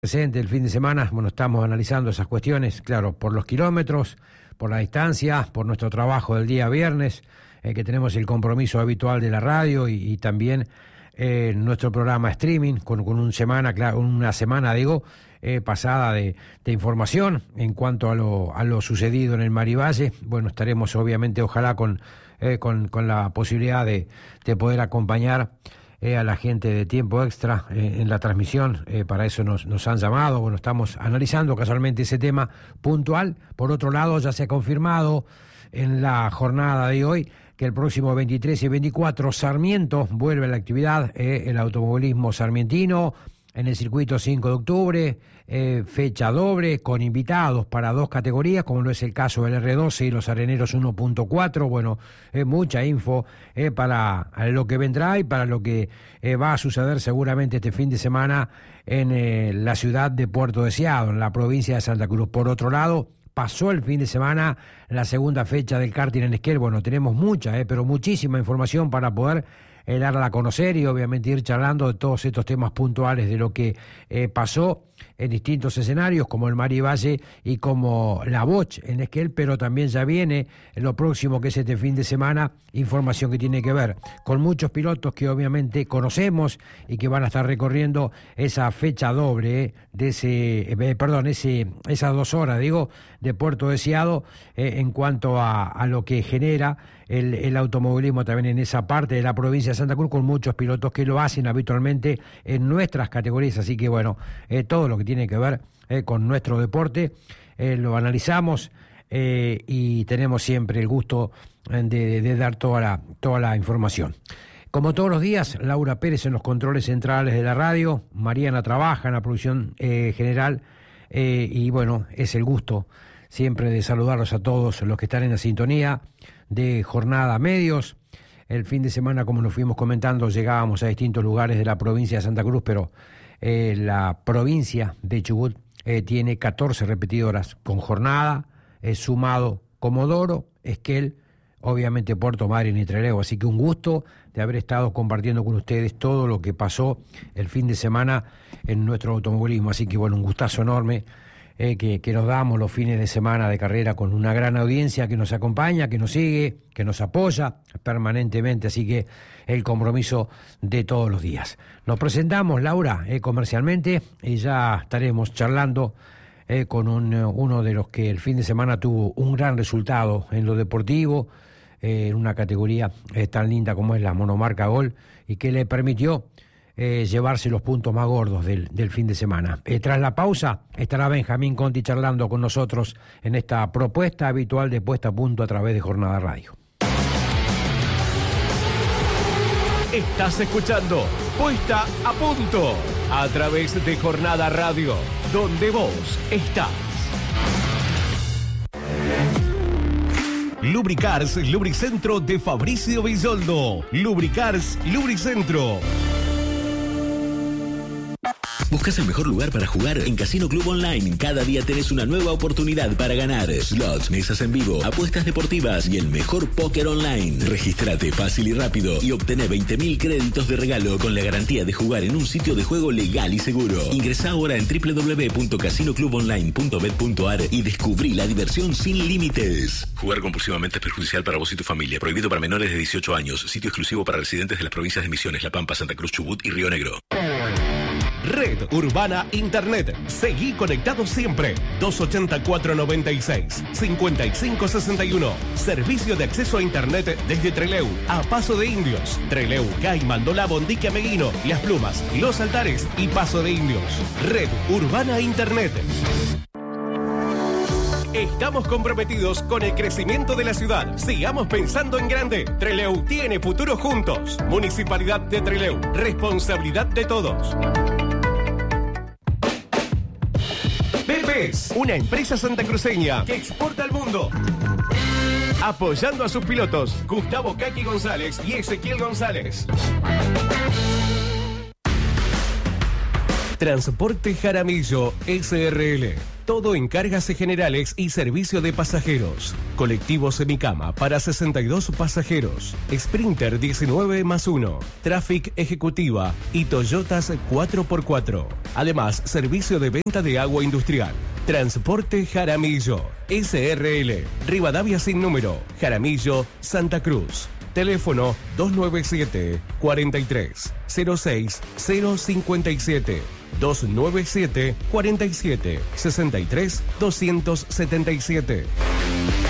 Presente el fin de semana, bueno, estamos analizando esas cuestiones, claro, por los kilómetros, por la distancia, por nuestro trabajo del día viernes, que tenemos el compromiso habitual de la radio y también nuestro programa streaming con una semana pasada de información en cuanto a lo sucedido en el Marivalle. Bueno, estaremos obviamente, ojalá con la posibilidad de poder acompañar a la gente de Tiempo Extra en la transmisión. Para eso nos han llamado. Bueno, estamos analizando casualmente ese tema puntual. Por otro lado, ya se ha confirmado en la jornada de hoy que el próximo 23 y 24 Sarmiento vuelve a la actividad, el automovilismo sarmientino en el circuito 5 de octubre, fecha doble con invitados para dos categorías, como lo es el caso del R12 y los Areneros 1.4. Bueno, mucha info para lo que vendrá y para lo que va a suceder seguramente este fin de semana en la ciudad de Puerto Deseado, en la provincia de Santa Cruz. Por otro lado, pasó el fin de semana la segunda fecha del karting en Esquel. Bueno, tenemos mucha, pero muchísima información para poder darla a conocer y obviamente ir charlando de todos estos temas puntuales de lo que pasó en distintos escenarios como el Marivalle y como la Boch en Esquel, pero también ya viene lo próximo, que es este fin de semana, información que tiene que ver con muchos pilotos que obviamente conocemos y que van a estar recorriendo esa fecha doble de esas 2 horas, de Puerto Deseado, en cuanto a lo que genera el automovilismo también en esa parte de la provincia de Santa Cruz, con muchos pilotos que lo hacen habitualmente en nuestras categorías. Así que bueno, todo lo que tiene que ver con nuestro deporte lo analizamos y tenemos siempre el gusto de dar toda la información. Como todos los días, Laura Pérez en los controles centrales de la radio, Mariana trabaja en la producción general y bueno, es el gusto siempre de saludarlos a todos los que están en la sintonía de Jornada Medios. El fin de semana, como nos fuimos comentando, llegábamos a distintos lugares de la provincia de Santa Cruz, pero la provincia de Chubut tiene 14 repetidoras con jornada, sumado Comodoro, Esquel, obviamente Puerto Madryn y Trelew. Así que un gusto de haber estado compartiendo con ustedes todo lo que pasó el fin de semana en nuestro automovilismo. Así que bueno, un gustazo enorme que nos damos los fines de semana de carrera con una gran audiencia que nos acompaña, que nos sigue, que nos apoya permanentemente. Así que el compromiso de todos los días. Nos presentamos, Laura, comercialmente, y ya estaremos charlando con uno de los que el fin de semana tuvo un gran resultado en lo deportivo, en una categoría tan linda como es la monomarca Gol, y que le permitió llevarse los puntos más gordos del fin de semana. Tras la pausa estará Benjamín Conti charlando con nosotros en esta propuesta habitual de Puesta a Punto a través de Jornada Radio. Estás escuchando Puesta a Punto a través de Jornada Radio, donde vos estás. Lubricars Lubricentro de Fabricio Villoldo. Lubricars Lubricentro. ¿Buscas el mejor lugar para jugar? En Casino Club Online cada día tenés una nueva oportunidad para ganar. Slots, mesas en vivo, apuestas deportivas y el mejor póker online. Regístrate fácil y rápido y obtené 20.000 créditos de regalo con la garantía de jugar en un sitio de juego legal y seguro. Ingresá ahora en www.casinoclubonline.bet.ar y descubrí la diversión sin límites. Jugar compulsivamente es perjudicial para vos y tu familia. Prohibido para menores de 18 años. Sitio exclusivo para residentes de las provincias de Misiones, La Pampa, Santa Cruz, Chubut y Río Negro. Red Urbana Internet. Seguí conectado siempre. 284-96-5561. Servicio de acceso a Internet desde Trelew a Paso de Indios. Trelew, Caiman, Dolabo, Ndique Meguino, Las Plumas, Los Altares y Paso de Indios. Red Urbana Internet. Estamos comprometidos con el crecimiento de la ciudad. Sigamos pensando en grande. Trelew tiene futuro juntos. Municipalidad de Trelew. Responsabilidad de todos. Pepes, una empresa santacruceña que exporta al mundo. Apoyando a sus pilotos, Gustavo Kaki González y Ezequiel González. Transporte Jaramillo S.R.L. Todo en cargas generales y servicio de pasajeros. Colectivo semicama para 62 pasajeros. Sprinter 19+1. Traffic Ejecutiva y Toyotas 4x4. Además, servicio de venta de agua industrial. Transporte Jaramillo S.R.L. Rivadavia sin número. Jaramillo, Santa Cruz. Teléfono 297 43 06 057. 297 47 63 277.